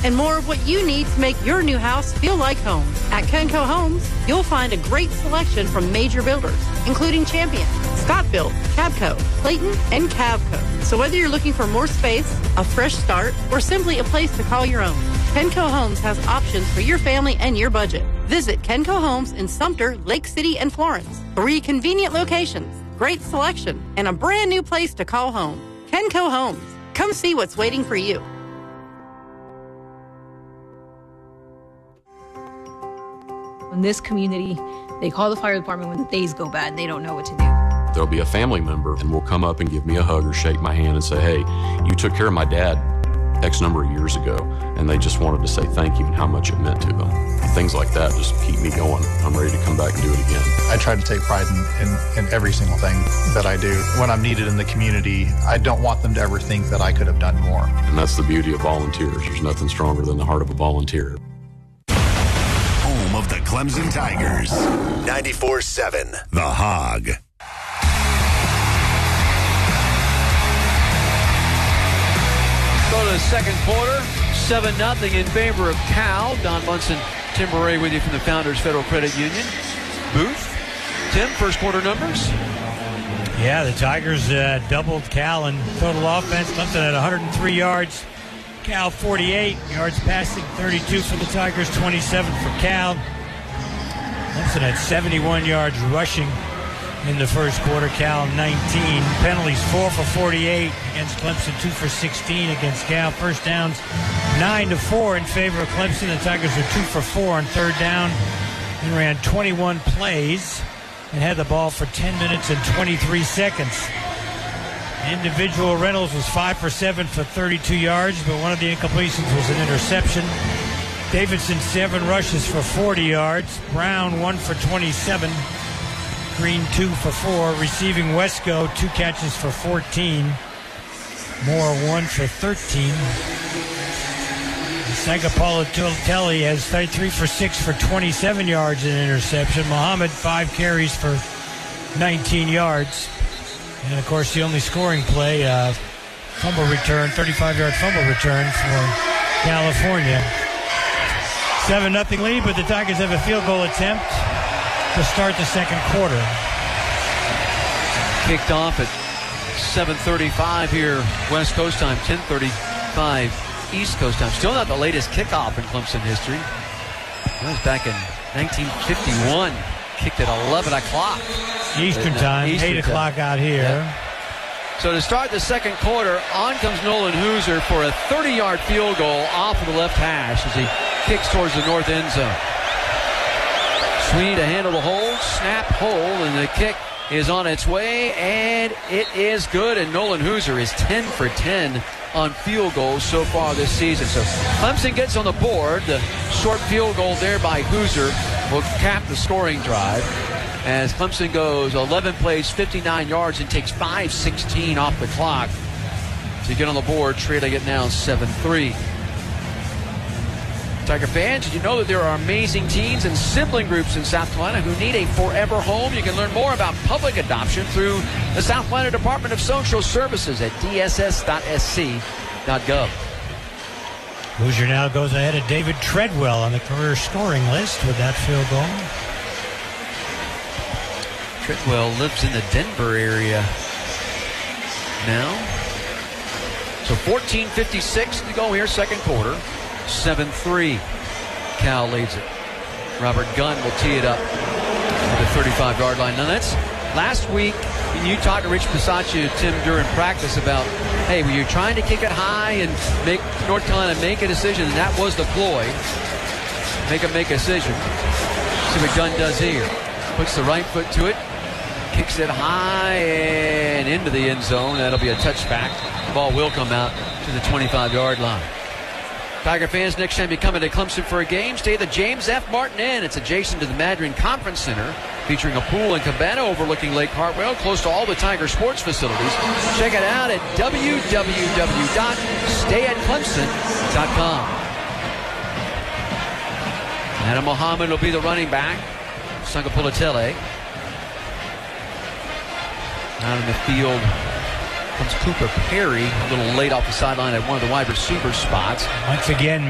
and more of what you need to make your new house feel like home. At Kenco Homes, you'll find a great selection from major builders, including Champion, Scott-Built, Cabco, Clayton, and Cavco. So whether you're looking for more space, a fresh start, or simply a place to call your own, Kenco Homes has options for your family and your budget. Visit Kenco Homes in Sumter, Lake City, and Florence. 3 convenient locations, great selection, and a brand new place to call home. Kenco Homes. Come see what's waiting for you. In this community, they call the fire department when the days go bad. They don't know what to do. There'll be a family member and will come up and give me a hug or shake my hand and say, hey, you took care of my dad X number of years ago, and they just wanted to say thank you and how much it meant to them. Things like that just keep me going. I'm ready to come back and do it again. I try to take pride in every single thing that I do. When I'm needed in the community, I don't want them to ever think that I could have done more. And that's the beauty of volunteers. There's nothing stronger than the heart of a volunteer. Home of the Clemson Tigers. 94.7 The Hog. Go to the second quarter, 7-0 in favor of Cal. Don Munson, Tim Murray with you from the Founders Federal Credit Union. Booth, Tim, first quarter numbers? Yeah, the Tigers doubled Cal in total offense. Clemson at 103 yards. Cal 48 yards passing, 32 for the Tigers, 27 for Cal. Clemson at 71 yards rushing in the first quarter. Cal 19. Penalties 4 for 48 against Clemson, 2 for 16 against Cal. First downs 9-4 in favor of Clemson. The Tigers are 2 for 4 on third down and ran 21 plays and had the ball for 10 minutes and 23 seconds. Individual Reynolds was 5 for 7 for 32 yards, but one of the incompletions was an interception. Davidson 7 rushes for 40 yards. Brown 1 for 27. Green 2 for 4. Receiving Wesco 2 catches for 14. Moore 1 for 13. Sagapalatelli has 3 for 6 for 27 yards and interception. Muhammad 5 carries for 19 yards. And, of course, the only scoring play, fumble return, 35-yard fumble return for California. 7-0 lead, but the Tigers have a field goal attempt to start the second quarter. Kicked off at 7:35 here West Coast time, 10:35 East Coast time. Still not the latest kickoff in Clemson history. That was back in 1951. Kicked at 11 o'clock. Eastern time, 8 o'clock out here. Yeah. So to start the second quarter, on comes Nolan Hooser for a 30-yard field goal off of the left hash as he kicks towards the north end zone. Sweeney to handle the hold, snap, hold, and the kick is on its way, and it is good, and Nolan Hooser is 10 for 10 on field goals so far this season. So Clemson gets on the board. The short field goal there by Hooser will cap the scoring drive as Clemson goes 11 plays, 59 yards, and takes 5:16 off the clock to get on the board, trailing it now 7-3. Tiger fans, did you know that there are amazing teens and sibling groups in South Carolina who need a forever home? You can learn more about public adoption through the South Carolina Department of Social Services at dss.sc.gov. Hoosier now goes ahead of David Treadwell on the career scoring list with that field goal. Treadwell lives in the Denver area now. So 14:56 to go here, second quarter. 7-3. Cal leads it. Robert Gunn will tee it up at the 35-yard line. Now that's last week. You talked to Rich Bisaccia, Tim, during practice about, hey, when you're trying to kick it high and make North Carolina make a decision, and that was the ploy. Make a decision. See what Gunn does here. Puts the right foot to it. Kicks it high and into the end zone. That'll be a touchback. The ball will come out to the 25-yard line. Tiger fans, next time you come into Clemson for a game, stay at the James F. Martin Inn. It's adjacent to the Madryn Conference Center, featuring a pool and cabana overlooking Lake Hartwell, close to all the Tiger sports facilities. Check it out at www.stayatclemson.com. Adam Muhammad will be the running back. Sagapalatelli. Out in the field comes Cooper Perry, a little late off the sideline at one of the wide receiver spots. Once again,